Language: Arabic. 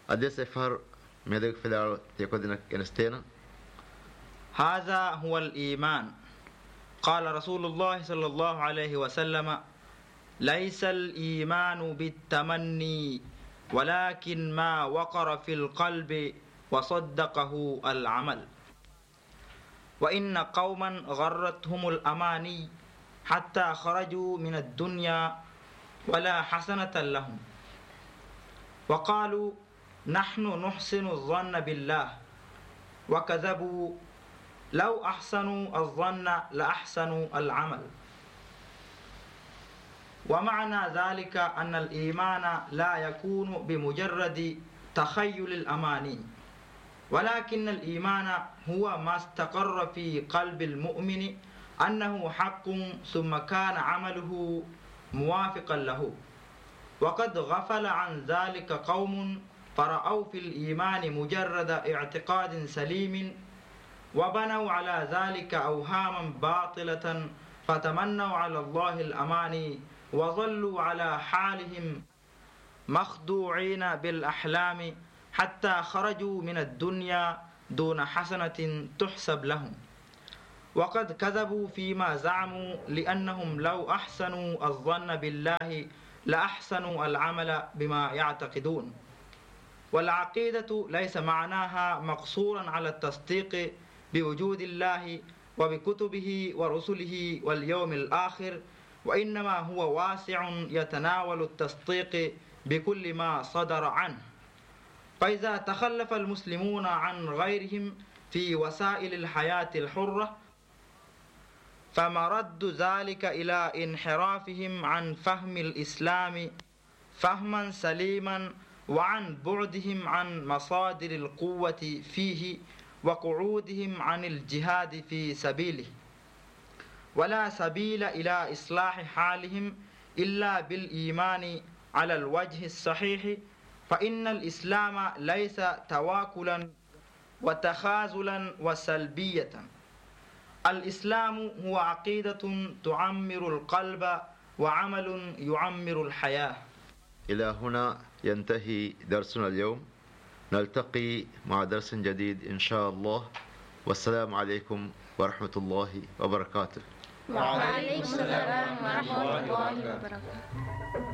Adesso far medeg fedal tekodina enestena. هذا هو الإيمان. قال رسول الله صلى الله عليه وسلم: ليس الإيمان بالتمني ولكن ما وقر في القلب وصدقه العمل. وإن قوما غرتهم الأماني حتى خرجوا من الدنيا ولا حسنة لهم، وقالوا نحن نحسن الظن بالله، وكذبوا. لو أحسنوا الظن لأحسنوا العمل. ومعنى ذلك أن الإيمان لا يكون بمجرد تخيل الأماني، ولكن الإيمان هو ما استقر في قلب المؤمن أنه حق، ثم كان عمله موافقا له. وقد غفل عن ذلك قوم فرأوا في الإيمان مجرد اعتقاد سليم، وبنوا على ذلك أوهاما باطلة، فتمنوا على الله الأماني وظلوا على حالهم مخدوعين بالأحلام حتى خرجوا من الدنيا دون حسنة تحسب لهم. وقد كذبوا فيما زعموا، لأنهم لو أحسنوا الظن بالله لأحسنوا العمل بما يعتقدون. والعقيدة ليس معناها مقصورا على التصديق بوجود الله وبكتبه ورسله واليوم الآخر، وإنما هو واسع يتناول التصديق بكل ما صدر عنه. فإذا تخلف المسلمون عن غيرهم في وسائل الحياة الحرة، فمرد ذلك إلى انحرافهم عن فهم الإسلام فهما سليما، وعن بعدهم عن مصادر القوة فيه، وقعودهم عن الجهاد في سبيله. ولا سبيل إلى إصلاح حالهم إلا بالإيمان على الوجه الصحيح، فإن الإسلام ليس تواكلا وتخاذلا وسلبية. الإسلام هو عقيدة تعمر القلب وعمل يعمر الحياة. إلى هنا ينتهي درسنا اليوم، نلتقي مع درس جديد إن شاء الله، والسلام عليكم ورحمة الله وبركاته. وعليكم السلام ورحمة الله وبركاته.